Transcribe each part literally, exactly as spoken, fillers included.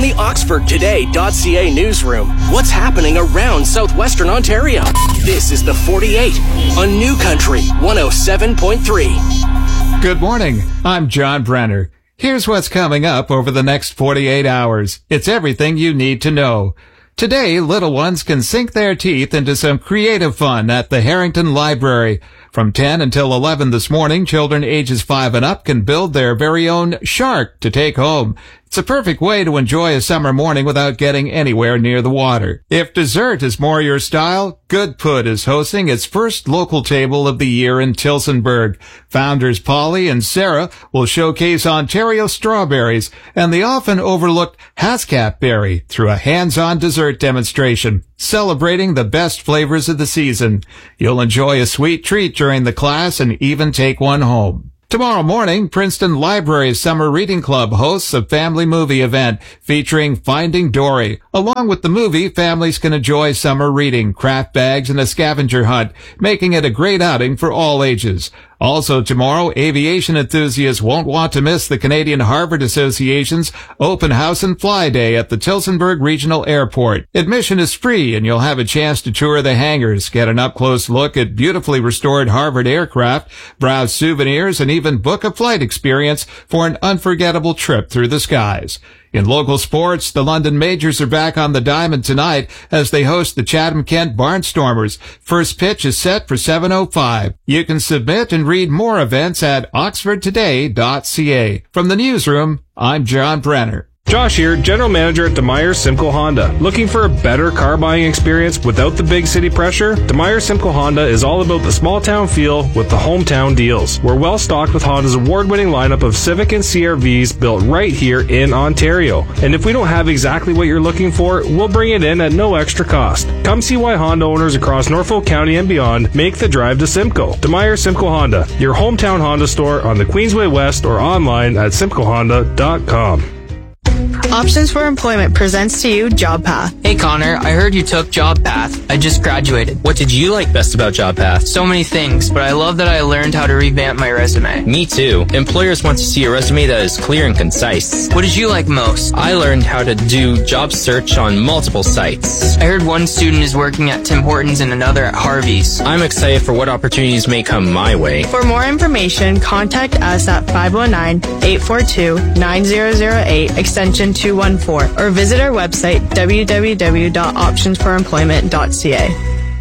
the Oxford Today dot C A newsroom. What's happening around southwestern Ontario? This is the forty-eight on New Country one oh seven point three. Good morning. I'm John Brenner. Here's what's coming up over the next forty-eight hours. It's everything you need to know. Today, little ones can sink their teeth into some creative fun at the Harrington Library. From ten until eleven this morning, children ages five and up can build their very own shark to take home. It's a perfect way to enjoy a summer morning without getting anywhere near the water. If dessert is more your style, Good Put is hosting its first local table of the year in Tillsonburg. Founders Polly and Sarah will showcase Ontario strawberries and the often overlooked Hascap berry through a hands-on dessert demonstration, celebrating the best flavors of the season. You'll enjoy a sweet treat during the class and even take one home. Tomorrow morning, Princeton Library's Summer Reading Club hosts a family movie event featuring Finding Dory. Along with the movie, families can enjoy summer reading, craft bags, and a scavenger hunt, making it a great outing for all ages. Also tomorrow, aviation enthusiasts won't want to miss the Canadian Harvard Association's Open House and Fly Day at the Tillsonburg Regional Airport. Admission is free and you'll have a chance to tour the hangars, get an up-close look at beautifully restored Harvard aircraft, browse souvenirs, and even book a flight experience for an unforgettable trip through the skies. In local sports, the London Majors are back on the diamond tonight as they host the Chatham-Kent Barnstormers. First pitch is set for seven oh five. You can submit and read more events at Oxford Today dot C A. From the newsroom, I'm John Brenner. Josh here, General Manager at DeMeyer Simcoe Honda. Looking for a better car buying experience without the big city pressure? DeMeyer Simcoe Honda is all about the small town feel with the hometown deals. We're well stocked with Honda's award-winning lineup of Civic and C R Vs built right here in Ontario. And if we don't have exactly what you're looking for, we'll bring it in at no extra cost. Come see why Honda owners across Norfolk County and beyond make the drive to Simcoe. DeMeyer Simcoe Honda, your hometown Honda store on the Queensway West or online at simcoe honda dot com. Options for Employment presents to you JobPath. Hey Connor, I heard you took JobPath. I just graduated. What did you like best about JobPath? So many things, but I love that I learned how to revamp my resume. Me too. Employers want to see a resume that is clear and concise. What did you like most? I learned how to do job search on multiple sites. I heard one student is working at Tim Hortons and another at Harvey's. I'm excited for what opportunities may come my way. For more information, contact us at five one nine, eight four two, nine zero zero eight, extension two one four, or visit our website w w w dot options for employment dot c a.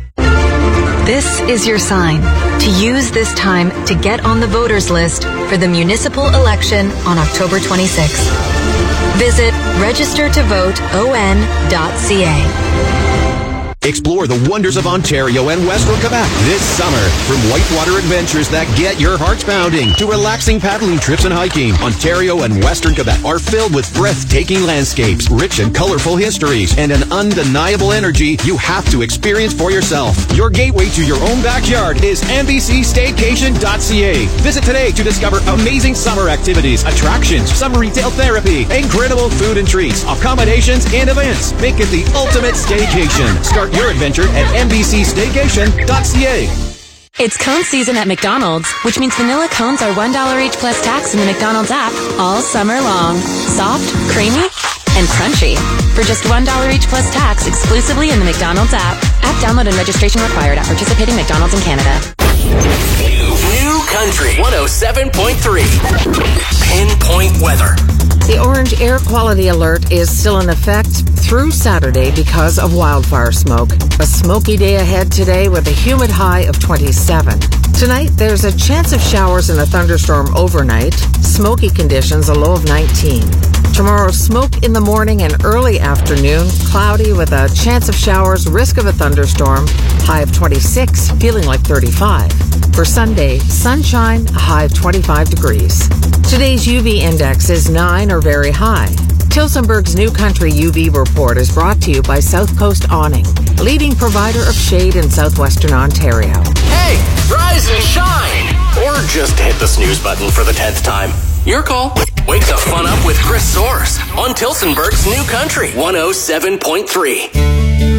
This is your sign to use this time to get on the voters list for the municipal election on October twenty-sixth. Visit register to vote o n dot c a. Explore the wonders of Ontario and Western Quebec this summer. From whitewater adventures that get your hearts pounding to relaxing paddling trips and hiking, Ontario and Western Quebec are filled with breathtaking landscapes, rich and colorful histories, and an undeniable energy you have to experience for yourself. Your gateway to your own backyard is N B C staycation dot c a. Visit today to discover amazing summer activities, attractions, summer retail therapy, incredible food and treats, accommodations, and events. Make it the ultimate staycation. Start your adventure at N B C staycation dot c a. It's cone season at McDonald's, which means vanilla cones are one dollar each plus tax in the McDonald's app all summer long. Soft, creamy, and crunchy. For just one dollar each plus tax exclusively in the McDonald's app. App download and registration required at participating McDonald's in Canada. New, New Country one oh seven point three. Pinpoint weather. The orange air quality alert is still in effect through Saturday because of wildfire smoke. A smoky day ahead today with a humid high of twenty-seven. Tonight, there's a chance of showers and a thunderstorm overnight. Smoky conditions, a low of nineteen. Tomorrow, smoke in the morning and early afternoon. Cloudy with a chance of showers, risk of a thunderstorm. High of twenty-six, feeling like thirty-five. For Sunday, sunshine, a high of twenty-five degrees. Today's U V index is nine or very high. Tillsonburg's New Country U V report is brought to you by South Coast Awning, leading provider of shade in southwestern Ontario. Hey, rise and shine! Or just hit the snooze button for the tenth time. Your call. Wake the fun up with Chris Soares on Tillsonburg's New Country one oh seven point three.